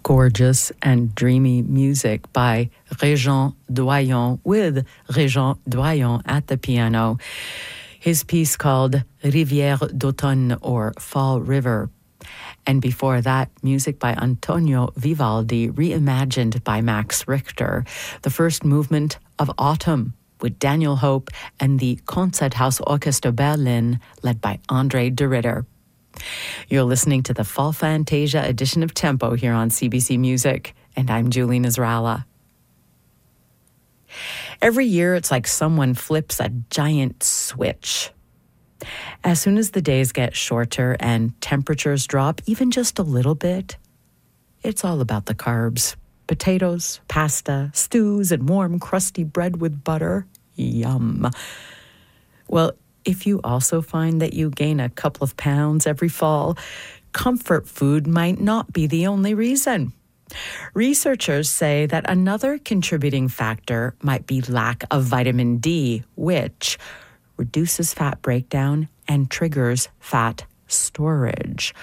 Gorgeous and dreamy music by Régent Doyon with Régent Doyon at the piano. His piece called Rivière d'automne or Fall River. And before that, music by Antonio Vivaldi, reimagined by Max Richter, the first movement of Autumn with Daniel Hope and the Concerthaus Orchester Berlin, led by André de Ritter. You're listening to the Fall Fantasia edition of Tempo here on CBC Music, and I'm Julie Nasrallah. Every year, it's like someone flips a giant switch. As soon as the days get shorter and temperatures drop even just a little bit, it's all about the carbs. Potatoes, pasta, stews, and warm, crusty bread with butter. Yum. Well, if you also find that you gain a couple of pounds every fall, comfort food might not be the only reason. Researchers say that another contributing factor might be lack of vitamin D, which reduces fat breakdown and triggers fat storage.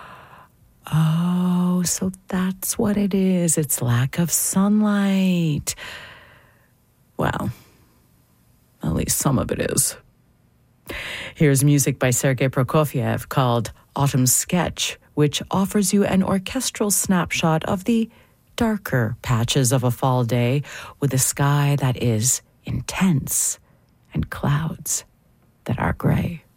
Oh, so that's what it is. It's lack of sunlight. Well, at least some of it is. Here's music by Sergei Prokofiev called Autumn Sketch, which offers you an orchestral snapshot of the darker patches of a fall day with a sky that is intense and clouds that are gray.